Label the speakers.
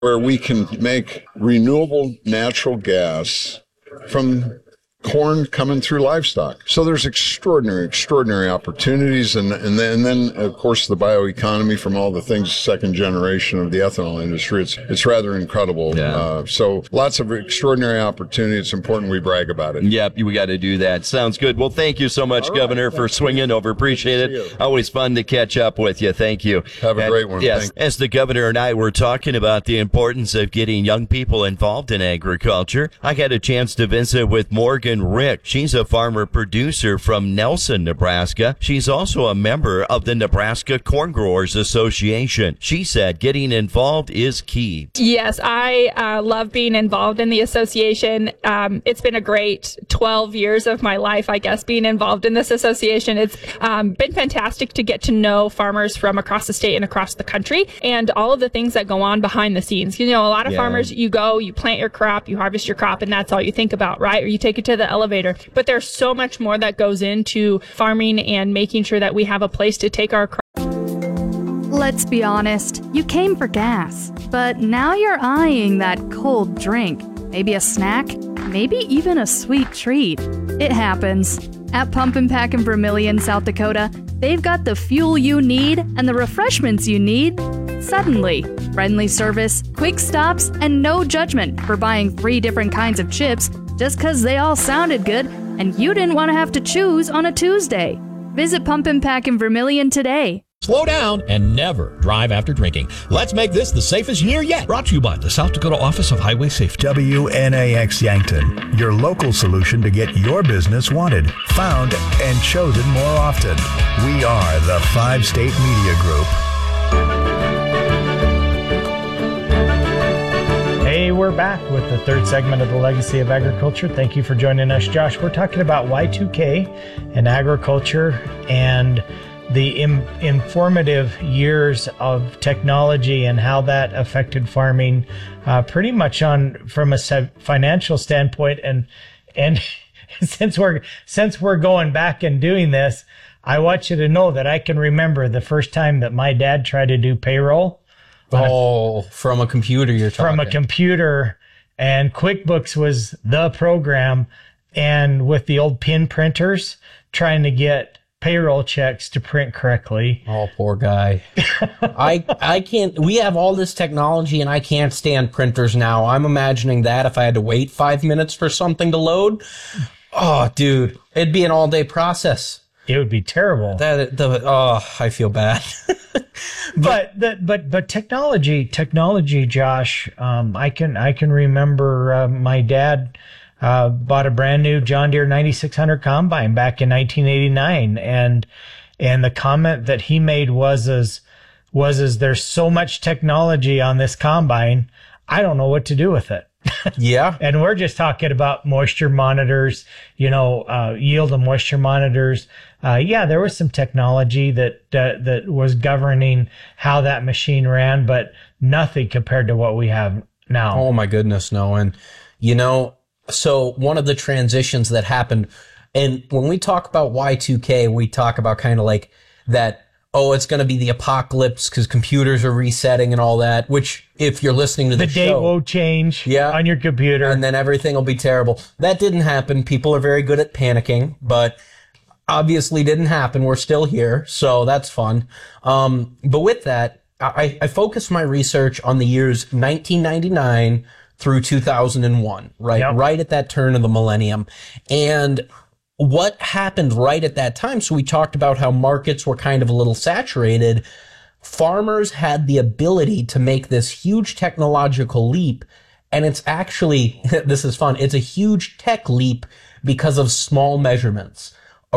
Speaker 1: where we can make renewable natural gas from corn coming through livestock. So there's extraordinary opportunities. And then, of course, the bioeconomy from all the things, second generation of the ethanol industry. It's rather incredible.
Speaker 2: Yeah.
Speaker 1: So lots of extraordinary opportunity. It's important we brag about it.
Speaker 2: Yep, we got to do that. Sounds good. Well, thank you so much, Governor, for swinging over. Appreciate it. Always fun to catch up with you. Thank you.
Speaker 1: Have a great one.
Speaker 2: Yes, as the governor and I were talking about the importance of getting young people involved in agriculture, I had a chance to visit with Morgan Rick. She's a farmer producer from Nelson, Nebraska. She's also a member of the Nebraska Corn Growers Association. She said getting involved is key.
Speaker 3: Yes, I love being involved in the association. It's been a great 12 years of my life, I guess, being involved in this association. It's been fantastic to get to know farmers from across the state and across the country and all of the things that go on behind the scenes. You know, a lot of farmers, you go, you plant your crop, you harvest your crop, and that's all you think about, right? Or you take it to the elevator. But there's so much more that goes into farming and making sure that we have a place to take our crop.
Speaker 4: Let's be honest, you came for gas, but now you're eyeing that cold drink. Maybe a snack, maybe even a sweet treat. It happens. At Pump and Pack in Vermilion, South Dakota, they've got the fuel you need and the refreshments you need suddenly. Friendly service, quick stops, and no judgment for buying 3 different kinds of chips just because they all sounded good and you didn't want to have to choose on a Tuesday. Visit Pump and Pack in Vermilion today.
Speaker 5: Slow down and never drive after drinking. Let's make this the safest year yet. Brought to you by the South Dakota Office of Highway Safety.
Speaker 6: WNAX Yankton, your local solution to get your business wanted, found, and chosen more often. We are the 5-State Media Group.
Speaker 7: Hey, we're back with the third segment of the Legacy of Agriculture. Thank you for joining us, Josh. We're talking about Y2K and agriculture and the informative years of technology and how that affected farming, pretty much from a financial standpoint. And since we're going back and doing this, I want you to know that I can remember the first time that my dad tried to do payroll.
Speaker 8: From a computer you're talking.
Speaker 7: From a computer, and QuickBooks was the program, and with the old pen printers, trying to get payroll checks to print correctly.
Speaker 8: Oh, poor guy. I can't, we have all this technology and I can't stand printers now. I'm imagining that if I had to wait 5 minutes for something to load. Oh, dude, it'd be an all-day process.
Speaker 7: It would be terrible.
Speaker 8: I feel bad.
Speaker 7: but technology, Josh. I can remember my dad bought a brand new John Deere 9600 combine back in 1989, and the comment that he made was there's so much technology on this combine, I don't know what to do with it.
Speaker 8: Yeah.
Speaker 7: And we're just talking about moisture monitors, yield and moisture monitors. There was some technology that was governing how that machine ran, but nothing compared to what we have now.
Speaker 8: Oh my goodness, no. And so one of the transitions that happened, and when we talk about Y2K, we talk about kind of like that, it's going to be the apocalypse because computers are resetting and all that, which if you're listening to the show,
Speaker 7: date will change on your computer.
Speaker 8: And then everything will be terrible. That didn't happen. People are very good at panicking, but obviously didn't happen. We're still here, so that's fun. But with that, I focused my research on the years 1999 through 2001, right?
Speaker 7: Yep.
Speaker 8: Right at that turn of the millennium. And what happened right at that time? So we talked about how markets were kind of a little saturated. Farmers had the ability to make this huge technological leap. And it's actually, this is fun, it's a huge tech leap because of small measurements.